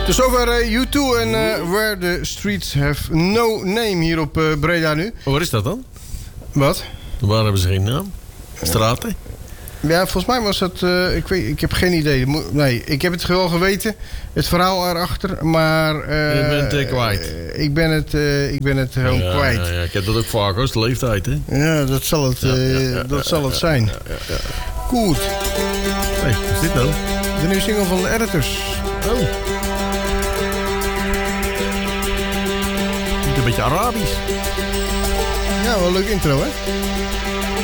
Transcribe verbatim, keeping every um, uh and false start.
Tot zover uh, U twee en uh, Where the Streets Have No Name hier op uh, Breda nu. Oh, waar is dat dan? Wat? Waar hebben ze geen naam? Straten? Ja, volgens mij was dat... Uh, ik, weet, ik heb geen idee. Nee, ik heb het wel geweten. Het verhaal erachter. Maar... Uh, je bent het uh, kwijt. Uh, ik ben het, uh, ik ben het gewoon ja, kwijt. Ja, ja, ik heb dat ook vaak als de leeftijd, hè? Ja, dat zal het, uh, ja, ja, ja, dat ja, zal het ja, zijn. Ja, ja, ja. Goed. Hé, hey, wat is dit nou? De nieuwe single van de Editors. Oh. Een beetje Arabisch. Ja, wel een leuk intro, hè?